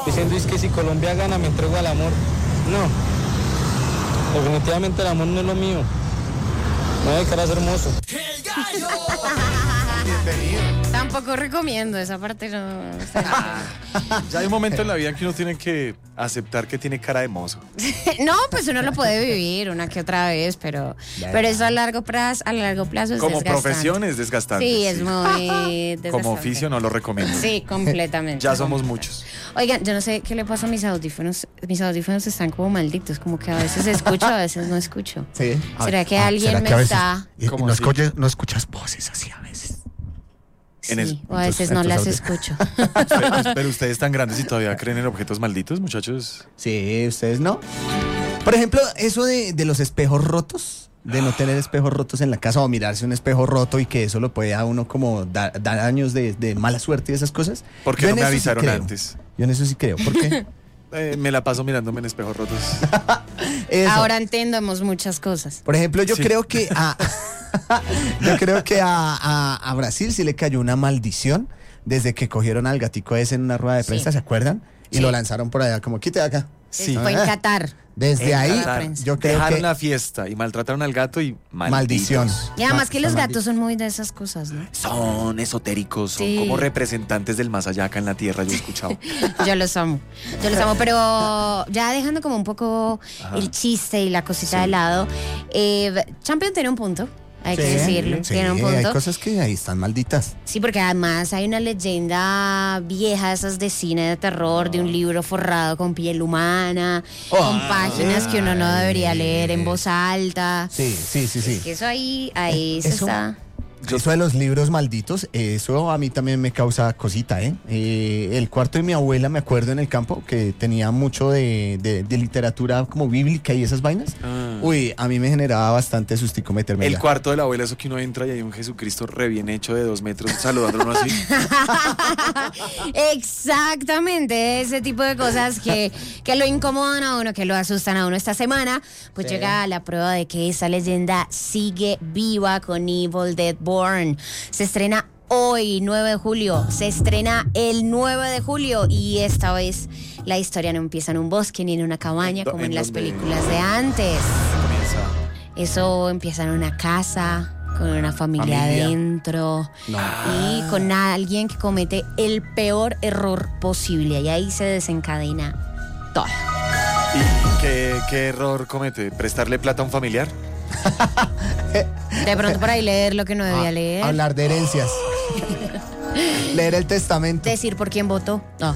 diciendo es que si Colombia gana me entrego al amor. No, definitivamente el amor no es lo mío. Me voy a dedicar a ser hermoso. ¡El gallo! Bienvenido. Tampoco recomiendo esa parte, no. O sea, Ya hay un momento en la vida en que uno tiene que aceptar que tiene cara de mozo. no, pues uno lo puede vivir una que otra vez, pero eso a largo plazo es Como desgastante. profesión es desgastante. Sí, es muy desgastante. Como oficio no lo recomiendo. Sí, completamente. Ya somos muchos. Oigan, yo no sé qué le pasa a mis audífonos. Mis audífonos están como malditos, como que a veces escucho, a veces no escucho. Sí. ¿Será que alguien me está...? ¿Cómo no, así? no escuchas voces así a veces. Sí, o a veces no las escucho. Pero ustedes tan grandes y todavía creen en objetos malditos, muchachos. Sí, ustedes no. Por ejemplo, eso de los espejos rotos, de no tener espejos rotos en la casa o mirarse un espejo roto y que eso lo puede a uno como dar años de mala suerte y esas cosas. ¿Por qué Yo no en me eso sí avisaron creo. antes? Yo en eso sí creo. ¿Por qué? Me la paso mirándome en espejos rotos. Eso. Ahora entendemos muchas cosas. Por ejemplo, yo Sí. creo que a Brasil sí le cayó una maldición desde que cogieron al gatico ese en una rueda de prensa, Sí. ¿se acuerdan? Y Sí. lo lanzaron por allá, como quite de acá. Sí. Fue en Qatar. Desde En ahí, Qatar. yo creo Dejaron que la fiesta y maltrataron al gato y maldición. malditos. Y además que los Son gatos son muy de esas cosas, ¿no? Son esotéricos, son Sí. como representantes del más allá acá en la tierra, yo he escuchado. Yo los amo, pero ya dejando como un poco el chiste y la cosita de lado, Champion tiene un punto, hay que decirlo, Sí, tiene un hay punto. cosas que ahí están malditas. Sí, porque además hay una leyenda vieja, esas de cine de terror, de un libro forrado con piel humana, con páginas que uno no debería leer en voz alta. Sí. Que eso ahí se Eso- está... Eso de los libros malditos, eso a mí también me causa cosita, ¿eh? El cuarto de mi abuela, me acuerdo en el campo, que tenía mucho de literatura como bíblica y esas vainas. Ah. Uy, a mí me generaba bastante sustico meterme El allá. cuarto de la abuela, eso que uno entra y hay un Jesucristo re bien hecho de 2 metros saludándolo así. Exactamente, ese tipo de cosas que lo incomodan a uno, que lo asustan a uno esta semana, pues llega la prueba de que esa leyenda sigue viva con Evil Dead Born. Se estrena hoy, 9 de julio, se estrena el 9 de julio y esta vez la historia no empieza en un bosque ni en una cabaña como en las dónde? películas de antes. Comienza. Eso empieza en una casa, con una familia Familia. adentro y con alguien que comete el peor error posible. Y ahí se desencadena todo. ¿Y qué error comete? ¿Prestarle plata a un familiar? De pronto por ahí leer lo que no debía leer. Hablar de herencias. Leer el testamento. Decir por quién votó. No.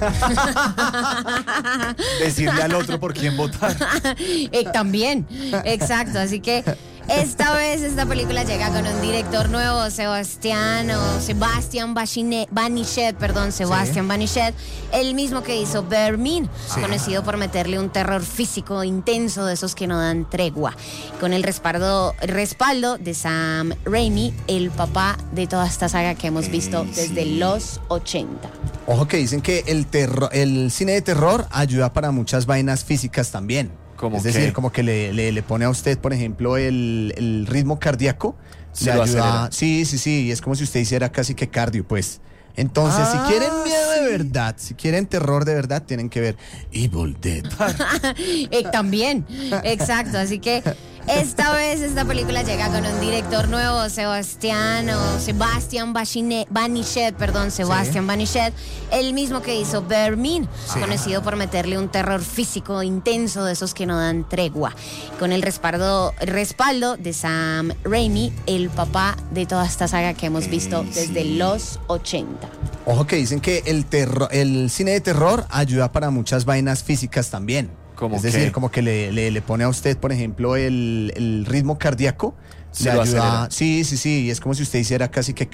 Decirle al otro por quién votar. También, exacto. Así que esta vez esta película llega con un director nuevo, Sebastián Banichet, el mismo que hizo Vermin, conocido por meterle un terror físico intenso de esos que no dan tregua. Con el respaldo de Sam Raimi, el papá de toda esta saga que hemos visto desde los 80. Ojo que dicen que el cine de terror ayuda para muchas vainas físicas también. ¿Cómo es qué? decir, como que le pone a usted, por ejemplo, el ritmo cardíaco. Se le lo ayuda. acelera. Sí, es como si usted hiciera casi que cardio, pues. Entonces, si quieren miedo de verdad, si quieren terror de verdad, tienen que ver Evil Dead. También, exacto. Así que esta vez esta película llega con un director nuevo, Sebastián Banichet, el mismo que hizo Vermin, conocido por meterle un terror físico intenso de esos que no dan tregua. Con el respaldo de Sam Raimi, el papá de toda esta saga que hemos visto desde los 80. Ojo que dicen que el cine de terror ayuda para muchas vainas físicas también. ¿Cómo es decir, qué? como que le pone a usted, por ejemplo, el ritmo cardíaco. Se le lo ayuda. acelera. Sí, es como si usted hiciera casi que